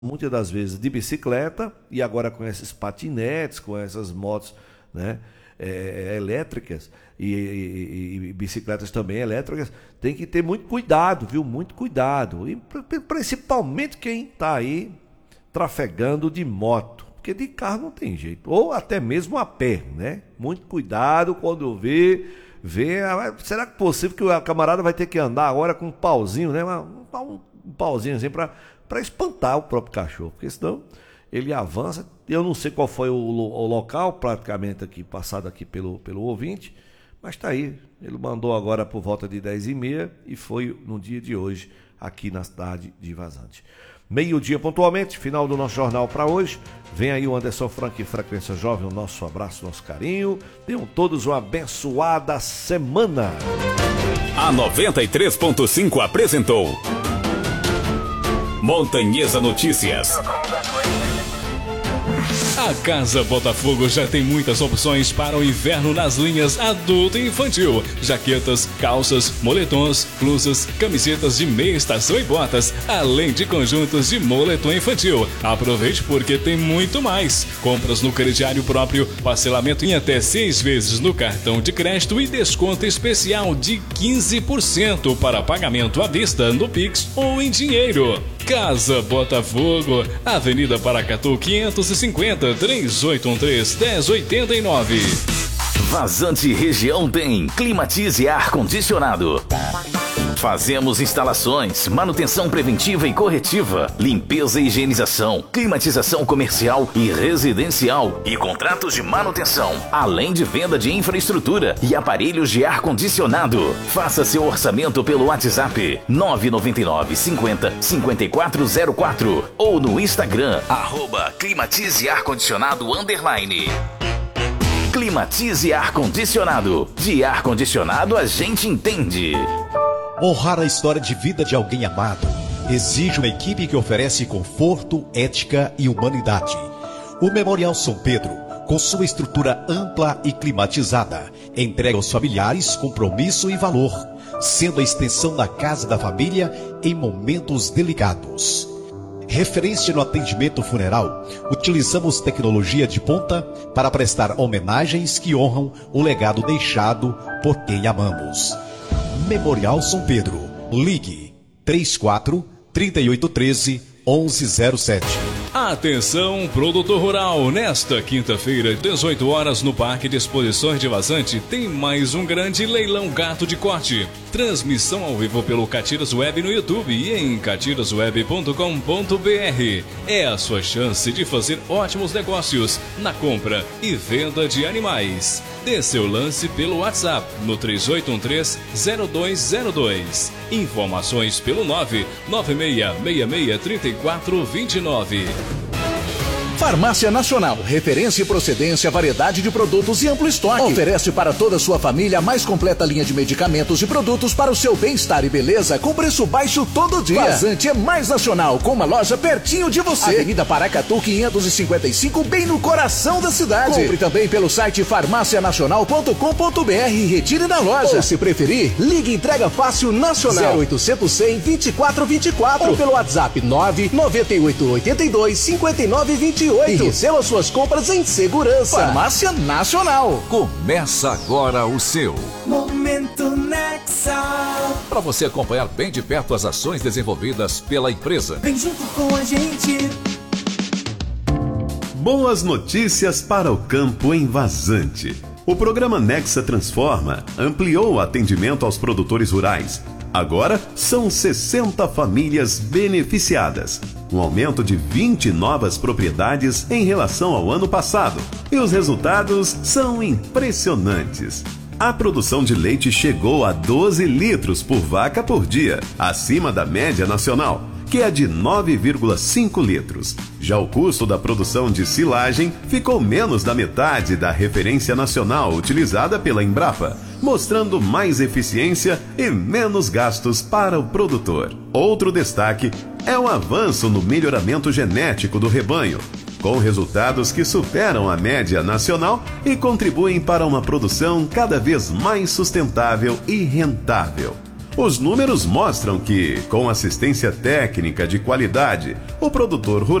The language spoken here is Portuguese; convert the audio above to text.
muitas das vezes de bicicleta e agora com esses patinetes, com essas motos, né, elétricas e bicicletas também elétricas, tem que ter muito cuidado, viu? Muito cuidado. E principalmente quem está aí trafegando de moto, porque de carro não tem jeito, ou até mesmo a pé, né? Muito cuidado quando vê, será que é possível que o camarada vai ter que andar agora com um pauzinho, né? Um pauzinho assim para espantar o próprio cachorro, porque senão ele avança. Eu não sei qual foi o local praticamente aqui, passado aqui pelo ouvinte, mas está aí. Ele mandou agora por volta de 10h30 e foi no dia de hoje aqui na cidade de Vazante. Meio-dia pontualmente, final do nosso jornal para hoje. Vem aí o Anderson Frank e Frequência Jovem, o nosso abraço, nosso carinho. Tenham todos uma abençoada semana. A 93.5 apresentou Montanhesa Notícias. A Casa Botafogo já tem muitas opções para o inverno nas linhas adulto e infantil. Jaquetas, calças, moletons, blusas, camisetas de meia estação e botas, além de conjuntos de moletom infantil. Aproveite porque tem muito mais. Compras no crediário próprio, parcelamento em até 6 vezes no cartão de crédito e desconto especial de 15% para pagamento à vista no Pix ou em dinheiro. Casa Botafogo, Avenida Paracatu 550, 3813-1089. Vazante Região tem Climatize Ar-Condicionado. Fazemos instalações, manutenção preventiva e corretiva, limpeza e higienização, climatização comercial e residencial e contratos de manutenção, além de venda de infraestrutura e aparelhos de ar-condicionado. Faça seu orçamento pelo WhatsApp 999 50 5404 ou no Instagram @Climatize Ar-Condicionado _ Climatize Ar-Condicionado. De ar-condicionado a gente entende. Honrar a história de vida de alguém amado exige uma equipe que oferece conforto, ética e humanidade. O Memorial São Pedro, com sua estrutura ampla e climatizada, entrega aos familiares compromisso e valor, sendo a extensão da casa da família em momentos delicados. Referência no atendimento funeral, utilizamos tecnologia de ponta para prestar homenagens que honram o legado deixado por quem amamos. Memorial São Pedro. Ligue 34 3813 1107. Atenção, produtor rural! Nesta quinta-feira, 18 horas, no Parque de Exposições de Vazante, tem mais um grande leilão gato de corte. Transmissão ao vivo pelo Catiras Web no YouTube e em catirasweb.com.br. É a sua chance de fazer ótimos negócios na compra e venda de animais. Dê seu lance pelo WhatsApp no 3813-0202. Informações pelo 996663429. Farmácia Nacional, referência e procedência, variedade de produtos e amplo estoque. Oferece para toda a sua família a mais completa linha de medicamentos e produtos para o seu bem-estar e beleza com preço baixo todo dia. Vazante é mais nacional, com uma loja pertinho de você. Avenida Paracatu 555, bem no coração da cidade. Compre também pelo site farmacianacional.com.br e retire na loja. Ou se preferir, ligue Entrega Fácil Nacional 0800 100 2424 ou pelo WhatsApp 99882 5928. E receba suas compras em segurança. Farmácia Nacional. Começa agora o seu Momento Nexa. Para você acompanhar bem de perto as ações desenvolvidas pela empresa. Vem junto com a gente. Boas notícias para o campo em Vazante. O programa Nexa Transforma ampliou o atendimento aos produtores rurais. Agora são 60 famílias beneficiadas, um aumento de 20 novas propriedades em relação ao ano passado. E os resultados são impressionantes. A produção de leite chegou a 12 litros por vaca por dia, acima da média nacional, que é de 9,5 litros. Já o custo da produção de silagem ficou menos da metade da referência nacional utilizada pela Embrapa, mostrando mais eficiência e menos gastos para o produtor. Outro destaque é o avanço no melhoramento genético do rebanho, com resultados que superam a média nacional e contribuem para uma produção cada vez mais sustentável e rentável. Os números mostram que, com assistência técnica de qualidade, o produtor rural